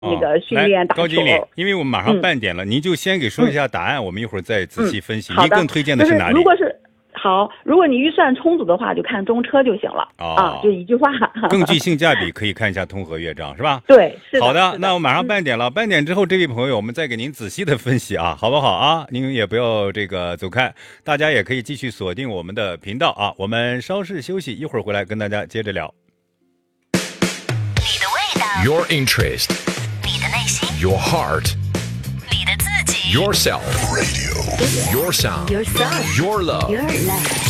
那个训练打球。 高经理，因为我们马上半点了，您就先给说一下答案，我们一会儿再仔细分析。您更推荐的是哪里？ 如果你预算充足的话，就看中车就行了。就一句话。 更具性价比，可以看一下通和乐章，是吧？ 对，是的。 好的，那我马上半点了，半点之后，这位朋友，我们再给您仔细的分析啊，好不好啊？您也不要走开，大家也可以继续锁定我们的频道啊。我们稍事休息，一会儿回来跟大家接着聊。 你的味道 Your interest 你的内心 Your heart 你的自己 Yourself Radio Your sound Your love